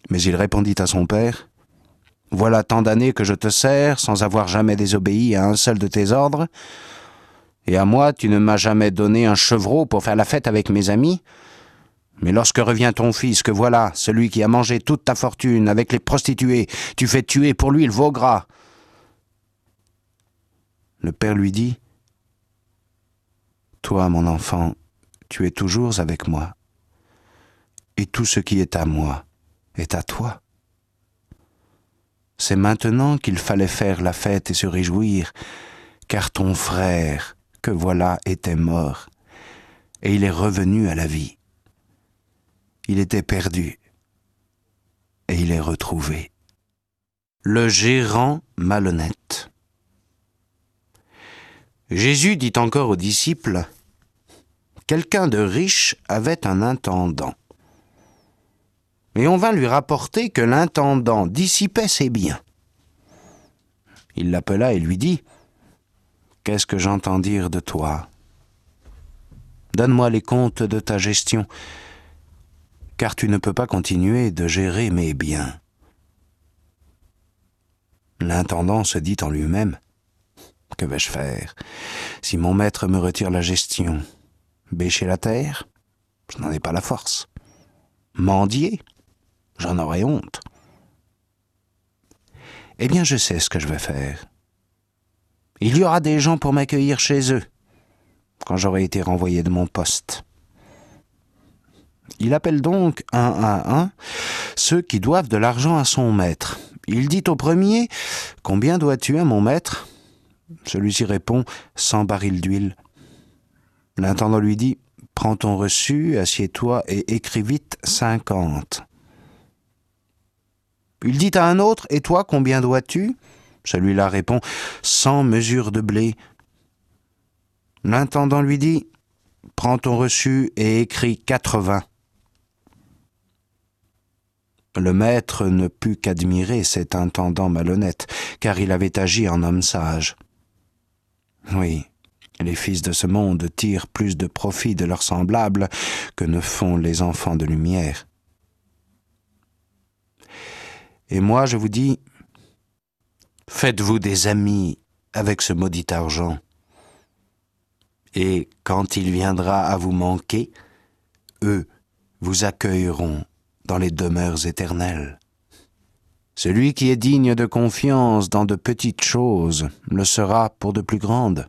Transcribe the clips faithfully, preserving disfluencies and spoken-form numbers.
Mais il répondit à son père, « Voilà tant d'années que je te sers, sans avoir jamais désobéi à un seul de tes ordres. Et à moi, tu ne m'as jamais donné un chevreau pour faire la fête avec mes amis. Mais lorsque revient ton fils, que voilà, celui qui a mangé toute ta fortune avec les prostituées, tu fais tuer pour lui le veau gras. » Le père lui dit, « Toi, mon enfant, tu es toujours avec moi, et tout ce qui est à moi est à toi. C'est maintenant qu'il fallait faire la fête et se réjouir, car ton frère, que voilà, était mort, et il est revenu à la vie. Il était perdu, et il est retrouvé. » Le gérant malhonnête. Jésus dit encore aux disciples, « Quelqu'un de riche avait un intendant. Et on vint lui rapporter que l'intendant dissipait ses biens. Il l'appela et lui dit, « Qu'est-ce que j'entends dire de toi? Donne-moi les comptes de ta gestion, car tu ne peux pas continuer de gérer mes biens. » L'intendant se dit en lui-même, « Que vais-je faire? Si mon maître me retire la gestion, bêcher la terre? Je n'en ai pas la force. Mendier? J'en aurais honte. Eh bien, je sais ce que je vais faire. Il y aura des gens pour m'accueillir chez eux, quand j'aurai été renvoyé de mon poste. » Il appelle donc un à un ceux qui doivent de l'argent à son maître. Il dit au premier, « Combien dois-tu à mon maître ?» Celui-ci répond, « Cent barils d'huile. » L'intendant lui dit, « Prends ton reçu, assieds-toi et écris vite cinquante. » Il dit à un autre, « Et toi, combien dois-tu » Celui-là répond, « Cent mesures de blé. » L'intendant lui dit, « Prends ton reçu et écris quatre-vingts. » Le maître ne put qu'admirer cet intendant malhonnête, car il avait agi en homme sage. Oui, les fils de ce monde tirent plus de profit de leurs semblables que ne font les enfants de lumière. Et moi, je vous dis, faites-vous des amis avec ce maudit argent. Et quand il viendra à vous manquer, eux vous accueilleront dans les demeures éternelles. Celui qui est digne de confiance dans de petites choses le sera pour de plus grandes.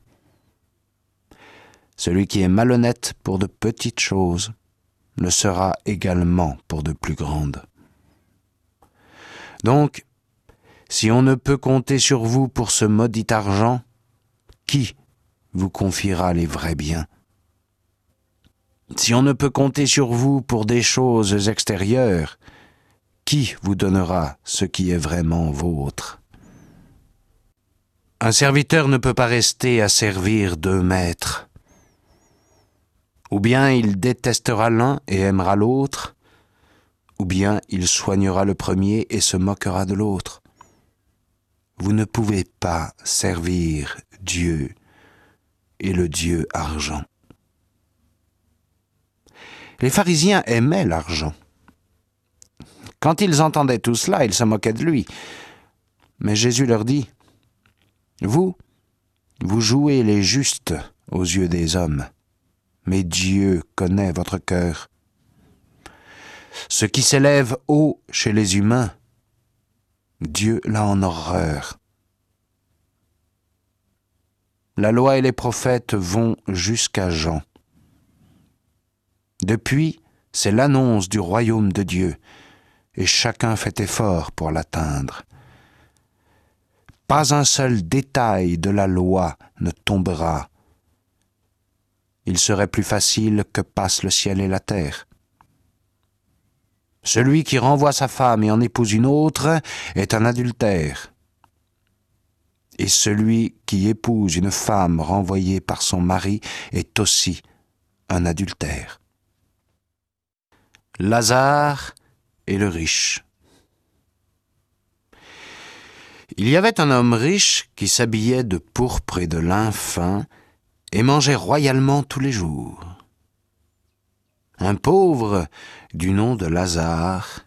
Celui qui est malhonnête pour de petites choses le sera également pour de plus grandes. Donc, si on ne peut compter sur vous pour ce maudit argent, qui vous confiera les vrais biens? Si on ne peut compter sur vous pour des choses extérieures, qui vous donnera ce qui est vraiment vôtre? Un serviteur ne peut pas rester à servir deux maîtres. Ou bien il détestera l'un et aimera l'autre, ou bien il soignera le premier et se moquera de l'autre. Vous ne pouvez pas servir Dieu et le Dieu argent. Les pharisiens aimaient l'argent. Quand ils entendaient tout cela, ils se moquaient de lui. Mais Jésus leur dit, « Vous, vous jouez les justes aux yeux des hommes, mais Dieu connaît votre cœur. Ce qui s'élève haut chez les humains, Dieu l'a en horreur. La loi et les prophètes vont jusqu'à Jean. Depuis, c'est l'annonce du royaume de Dieu, et chacun fait effort pour l'atteindre. Pas un seul détail de la loi ne tombera. Il serait plus facile que passent le ciel et la terre. Celui qui renvoie sa femme et en épouse une autre est un adultère. Et celui qui épouse une femme renvoyée par son mari est aussi un adultère. » Lazare et le riche. Il y avait un homme riche qui s'habillait de pourpre et de lin fin et mangeait royalement tous les jours. Un pauvre, du nom de Lazare,